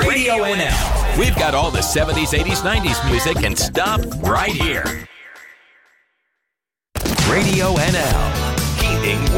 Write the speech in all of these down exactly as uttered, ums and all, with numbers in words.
Radio N L. We've got all the seventies, eighties, nineties music and stop right here. Radio N L. Keeping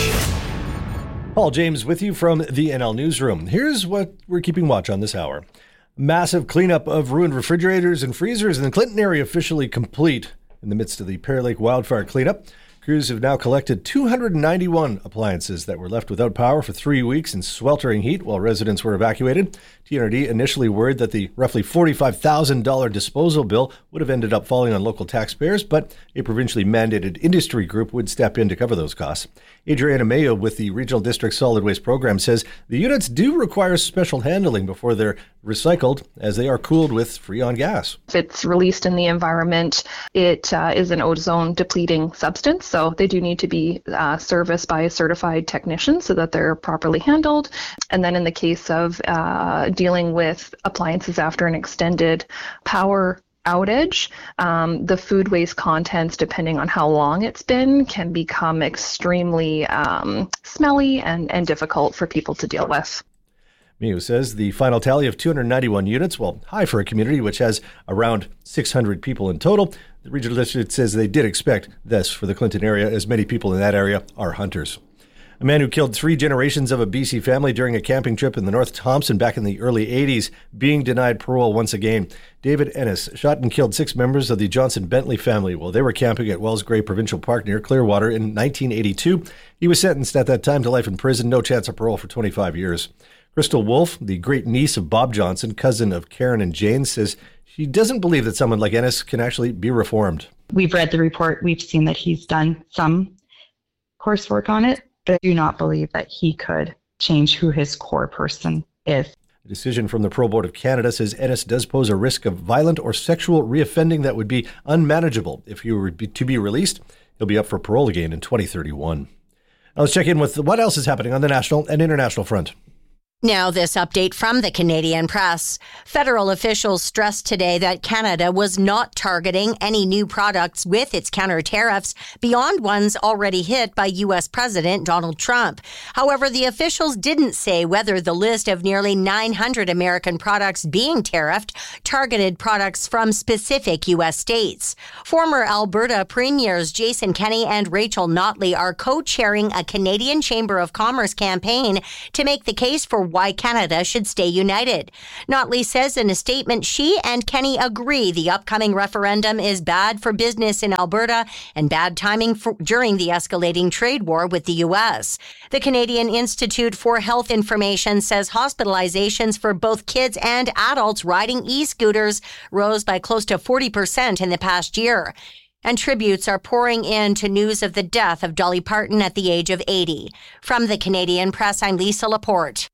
watch. Paul James with you from the N L Newsroom. Here's what we're keeping watch on this hour. Massive cleanup of ruined refrigerators and freezers in the Clinton area officially complete. In the midst of the Pear Lake wildfire cleanup, crews have now collected two hundred ninety-one appliances that were left without power for three weeks in sweltering heat while residents were evacuated. T N R D initially worried that the roughly forty-five thousand dollars disposal bill would have ended up falling on local taxpayers, but a provincially mandated industry group would step in to cover those costs. Adriana Mayo with the Regional District Solid Waste Program says the units do require special handling before they're recycled, as they are cooled with Freon gas. If it's released in the environment, it uh, is an ozone depleting substance, so they do need to be uh, serviced by a certified technician so that they're properly handled. And then in the case of uh, dealing with appliances after an extended power outage, um, the food waste contents, depending on how long it's been, can become extremely um, smelly and, and difficult for people to deal with. Mayo says the final tally of two hundred ninety-one units, well, high for a community which has around six hundred people in total. The regional district says they did expect this for the Clinton area, as many people in that area are hunters. A man who killed three generations of a B C family during a camping trip in the North Thompson back in the early eighties, being denied parole once again. David Ennis shot and killed six members of the Johnson Bentley family while they were camping at Wells Gray Provincial Park near Clearwater in nineteen eighty-two. He was sentenced at that time to life in prison, no chance of parole for twenty-five years. Crystal Wolf, the great niece of Bob Johnson, cousin of Karen and Jane, says she doesn't believe that someone like Ennis can actually be reformed. We've read the report. We've seen that he's done some coursework on it, but I do not believe that he could change who his core person is. A decision from the Parole Board of Canada says Ennis does pose a risk of violent or sexual reoffending that would be unmanageable. If he were to be released, he'll be up for parole again in twenty thirty-one. Now let's check in with what else is happening on the national and international front. Now, this update from the Canadian Press. Federal officials stressed today that Canada was not targeting any new products with its counter tariffs beyond ones already hit by U S President Donald Trump. However, the officials didn't say whether the list of nearly nine hundred American products being tariffed targeted products from specific U S states. Former Alberta Premiers Jason Kenney and Rachel Notley are co-chairing a Canadian Chamber of Commerce campaign to make the case for why Canada should stay united. Notley says in a statement she and Kenney agree the upcoming referendum is bad for business in Alberta and bad timing for, during the escalating trade war with the U S. The Canadian Institute for Health Information says hospitalizations for both kids and adults riding e-scooters rose by close to forty percent in the past year. And tributes are pouring in to news of the death of Dolly Parton at the age of eighty. From the Canadian Press, I'm Lisa Laporte.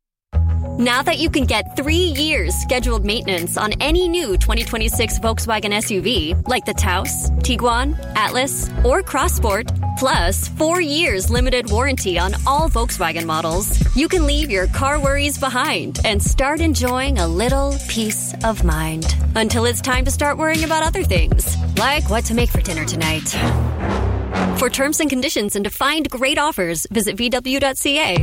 Now that you can get three years scheduled maintenance on any new twenty twenty-six Volkswagen S U V, like the Taos, Tiguan, Atlas, or Crossport, plus four years limited warranty on all Volkswagen models, you can leave your car worries behind and start enjoying a little peace of mind. Until it's time to start worrying about other things, like what to make for dinner tonight. For terms and conditions and to find great offers, visit v w dot c a.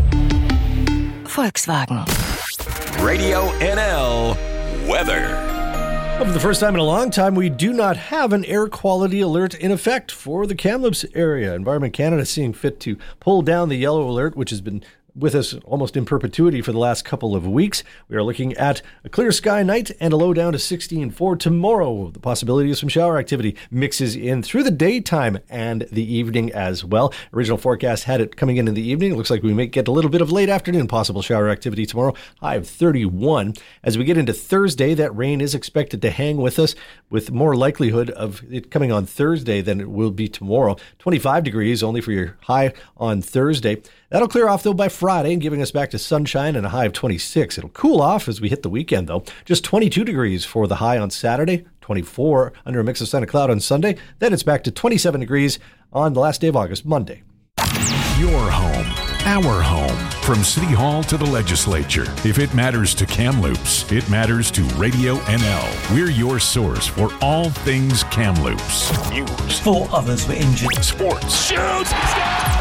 Volkswagen. Radio N L weather. Well, for the first time in a long time, we do not have an air quality alert in effect for the Kamloops area. Environment Canada seeing fit to pull down the yellow alert, which has been with us almost in perpetuity for the last couple of weeks. We are looking at a clear sky night and a low down to sixteen for tomorrow. The possibility of some shower activity mixes in through the daytime and the evening as well. Original forecast had it coming in in the evening. It looks like we may get a little bit of late afternoon possible shower activity tomorrow. High of thirty-one. As we get into Thursday, that rain is expected to hang with us, with more likelihood of it coming on Thursday than it will be tomorrow. twenty-five degrees only for your high on Thursday. That'll clear off, though, by Friday, giving us back to sunshine and a high of twenty-six. It'll cool off as we hit the weekend, though. Just twenty-two degrees for the high on Saturday, twenty-four under a mix of sun and cloud on Sunday. Then it's back to twenty-seven degrees on the last day of August, Monday. Your home, our home. From City Hall to the Legislature. If it matters to Kamloops, it matters to Radio N L. We're your source for all things Kamloops. News. Four others were injured. Sports. Shoots!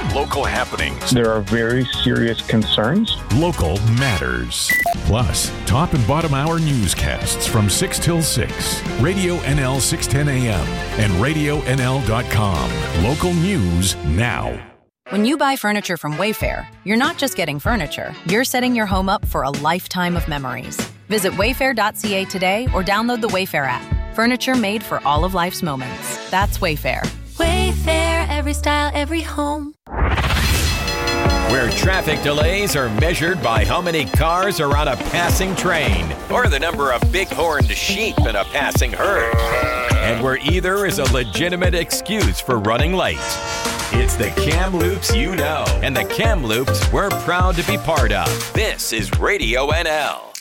on local happenings. There are very serious concerns. Local matters. Plus, top and bottom hour newscasts from six till six. Radio N L six ten A M and radio N L dot com. Local news now. When you buy furniture from Wayfair, you're not just getting furniture, you're setting your home up for a lifetime of memories. Visit wayfair dot c a today or download the Wayfair app. Furniture made for all of life's moments. That's Wayfair. Wayfair, every style, every home. Where traffic delays are measured by how many cars are on a passing train or the number of big-horned sheep in a passing herd. And where either is a legitimate excuse for running late. It's the Kamloops you know, and the Kamloops we're proud to be part of. This is Radio N L.